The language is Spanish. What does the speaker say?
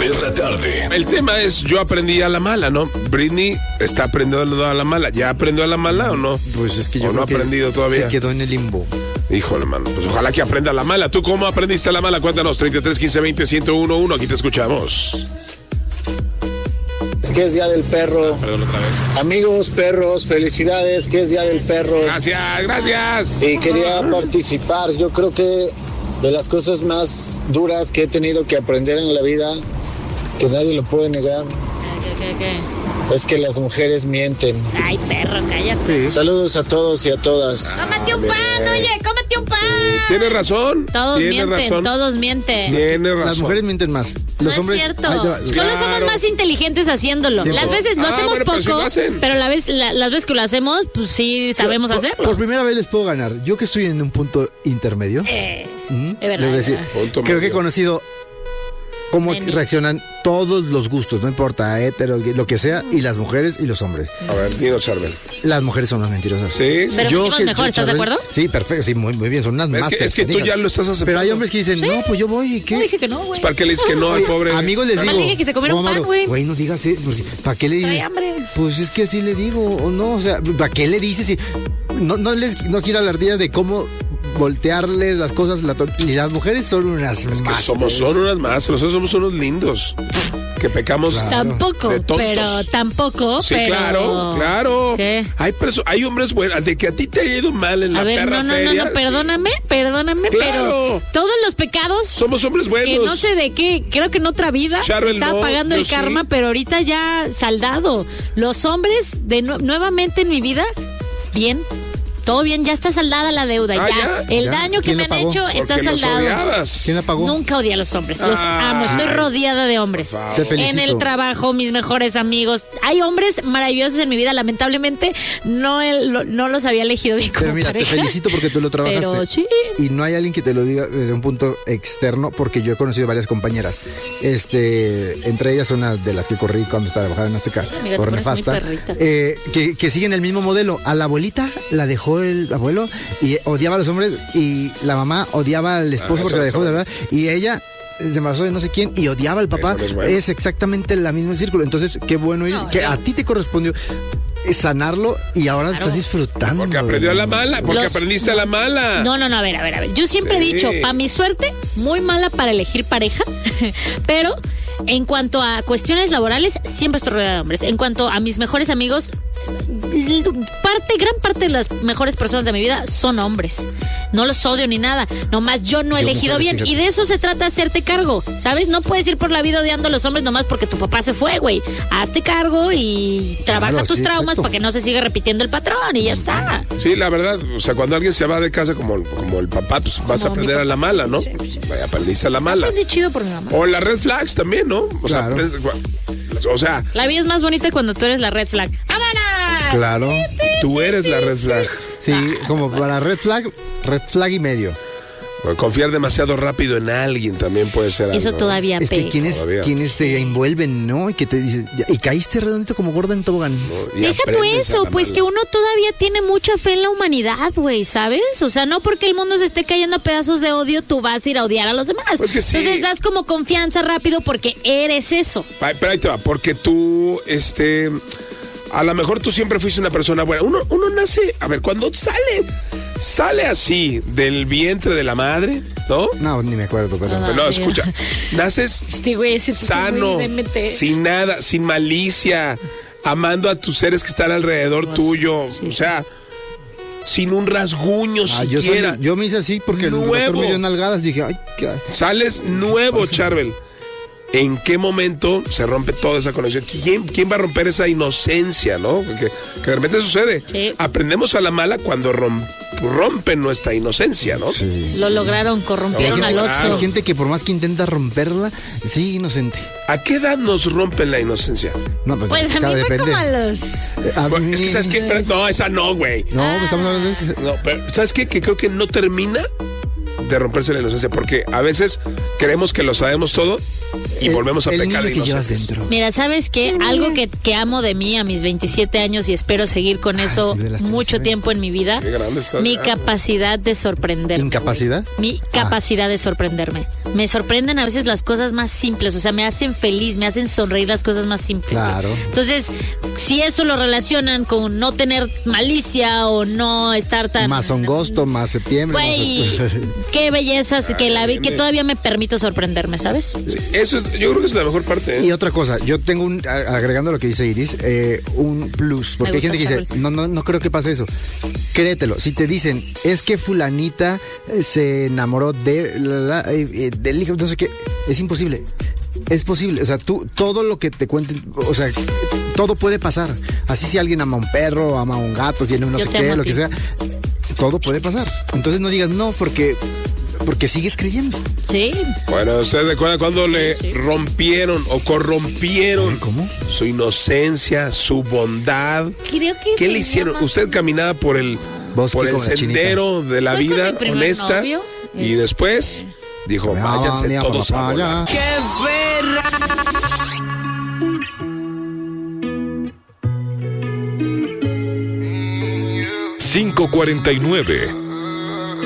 Perra Tarde. El tema es, yo aprendí a la mala, ¿no? Britney está aprendiendo a la mala. ¿Ya aprendió a la mala o no? Pues es que yo no ha aprendido todavía. Se quedó en el limbo. Híjole, mano. Pues ojalá que aprenda a la mala. ¿Tú cómo aprendiste a la mala? Cuéntanos, 33 15 20 1011. Aquí te escuchamos. Es que es Día del Perro. Perdón, otra vez. Amigos perros, felicidades, que es Día del Perro. Gracias. Y quería participar. Yo creo que de las cosas más duras que he tenido que aprender en la vida, que nadie lo puede negar, ¿Qué? es que las mujeres mienten. Ay, perro, cállate. Saludos a todos y a todas. Cómete un pan, oye, cómete un pan. Tienes razón. Todos mienten. Tienes razón. Las mujeres mienten más. Los no hombres, es cierto. Solo somos más inteligentes haciéndolo. Tiempo. Las veces lo hacemos bueno, poco, pero las veces que lo hacemos, pues sí sabemos hacerlo. Por primera vez les puedo ganar. Yo que estoy en un punto intermedio. Es les verdad. voy a decir, Punto creo medio. que he conocido cómo reaccionan todos los gustos, no importa, hetero, lo que sea, y las mujeres y los hombres. A ver, dinos, Charbel. Las mujeres son las mentirosas. Sí. Pero sentimos mejor, ¿estás de Charbel, acuerdo? Sí, perfecto, sí, muy bien, son unas masters. Es que tú ya lo estás aceptando. Pero hay hombres que dicen, no, pues yo voy, ¿y qué? No dije que no, güey. ¿Para qué le dices que no al pobre? Amigos les Nomás digo. dije que se comiera un pan, güey. Güey, no digas eso, porque ¿para qué le Trae dices? hambre. Pues es que así le digo, o no, o sea, ¿para qué le dices? Si no quiero alardía de cómo voltearles las cosas, y las mujeres son unas Es que masters. son unas más, nosotros somos unos lindos. Que pecamos. Claro. Tampoco, de tontos. pero Sí, claro. ¿Qué? Hay hombres buenos. De que a ti te ha ido mal en la A ver, perra no, feria. perdóname, Claro. pero todos los pecados Somos hombres buenos. que no sé de qué, creo que en otra vida Charbel, estaba no, pagando yo el karma, sí. pero ahorita ya saldado. Los hombres nuevamente en mi vida, bien. Todo bien, ya está saldada la deuda, Ah, El ya. daño que ¿Quién me la han pagó? hecho está Porque los saldado. odiabas. ¿Quién la pagó? Nunca odié a los hombres, los amo, estoy rodeada de hombres. Te felicito. En el trabajo, mis mejores amigos. Hay hombres maravillosos en mi vida, lamentablemente no los había elegido bien como Pero mira, pareja. te felicito porque tú lo trabajaste. Pero sí. Y no hay alguien que te lo diga desde un punto externo, porque yo he conocido varias compañeras. Entre ellas una de las que corrí cuando estaba trabajando en Azteca, Amiga, por tú eres muy nefasta, perrita. que siguen el mismo modelo. A la abuelita la dejó el abuelo y odiaba a los hombres, y la mamá odiaba al esposo porque la dejó de verdad, y ella se embarazó de no sé quién y odiaba al papá. Eso no es bueno. Es exactamente el mismo círculo. Entonces, qué bueno que a ti te correspondió sanarlo y ahora estás disfrutando. Porque aprendió a la mala. Porque aprendiste a la mala. No, a ver. Yo siempre he Sí. dicho, para mi suerte, muy mala para elegir pareja, pero en cuanto a cuestiones laborales, siempre estoy rodeada de hombres. En cuanto a mis mejores amigos, gran parte de las mejores personas de mi vida son hombres. No los odio ni nada. Nomás yo no he elegido mujeres, bien. fíjate. Y de eso se trata, hacerte cargo. ¿Sabes? No puedes ir por la vida odiando a los hombres nomás porque tu papá se fue, güey. Hazte cargo y trabaja Claro, tus sí, traumas exacto. para que no se siga repitiendo el patrón y ya está. Sí, la verdad, o sea, cuando alguien se va de casa como el papá, pues vas a Como mi aprender a la papá. mala, ¿no? Sí. Vaya, aprendiste a la mala. Aprendí chido por mi mamá. O las red flags también, ¿no? O sea, Claro. o sea, La vida es más bonita cuando tú eres la red flag. ¡Vámonos! Claro. tú eres la red flag. Sí, como para red flag y medio. Bueno, confiar demasiado rápido en alguien también puede ser Eso algo. todavía Es que pega. Todavía. quienes te envuelven, ¿no? Y que te dicen, y caíste redondito como gorda en tobogán. ¿No? Y Deja tú aprendes a eso, la pues mala. que uno todavía tiene mucha fe en la humanidad, güey, ¿sabes? O sea, no porque el mundo se esté cayendo a pedazos de odio, tú vas a ir a odiar a los demás. Pues que sí. Entonces das como confianza rápido porque eres eso. Ay, pero ahí te va, porque tú, a lo mejor tú siempre fuiste una persona buena. Uno nace, a ver, cuando sale así del vientre de la madre, ¿no? No, ni me acuerdo, pero... Ah, Pero no, mira. escucha, naces Este güey se puso sano, muy DMT. sin nada, sin malicia, amando a tus seres que están alrededor tuyo, sí. o sea, sin un rasguño siquiera. Yo me hice así porque el doctor Nuevo. me dio nalgadas. Dije, ay, qué... Sales nuevo, Charbel. ¿En qué momento se rompe toda esa conexión? ¿Quién va a romper esa inocencia, no? Porque que de repente sucede. Sí. Aprendemos a la mala cuando rompen nuestra inocencia, ¿no? Sí. Lo lograron, corrompieron al Hay Otso. gente que por más que intenta romperla, sigue inocente. ¿A qué edad nos rompen la inocencia? No, Pues a mí claro, fue depende. como a los... Bueno, es que, ¿sabes qué? Pero, no, esa no, güey. No, pues estamos hablando de eso. No, pero, ¿sabes qué? Que creo que no termina de romperse la inocencia, porque a veces creemos que lo sabemos todo y volvemos a pecar de niño que llevas inocentes. dentro. Mira, ¿sabes qué? Algo que amo de mí a mis 27 años y espero seguir con eso de las mucho tres, tiempo en mi vida. Qué grande estás Mi ya. capacidad de sorprenderme. ¿Incapacidad? Mi capacidad de sorprenderme. Me sorprenden a veces las cosas más simples, o sea, me hacen feliz, me hacen sonreír las cosas más simples. Claro. Entonces, si eso lo relacionan con no tener malicia o no estar tan... Más agosto, más septiembre. Güey, más qué bellezas que nene. todavía me permito sorprenderme, ¿sabes? Sí, eso yo creo que es la mejor parte. Y otra cosa, yo tengo agregando lo que dice Iris, un plus, porque hay gusta gente que dice, Saúl. no creo que pase eso. Créetelo, si te dicen, es que fulanita se enamoró del hijo, no sé qué, es imposible. Es posible, o sea, todo lo que te cuenten, o sea, todo puede pasar. Así si alguien ama a un perro, ama a un gato, tiene un no Yo sé te amo qué, a lo ti. que sea, todo puede pasar. Entonces no digas no, porque sigues creyendo. Sí. Bueno, ¿ustedes recuerdan cuando le rompieron o corrompieron ¿Cómo? su inocencia, su bondad? Creo que ¿Qué le se hicieron? llama- Usted caminaba por el Bosque con la sendero de la Fue con vida mi primer honesta novio, y después dijo, váyanse todos a volar. 5:49.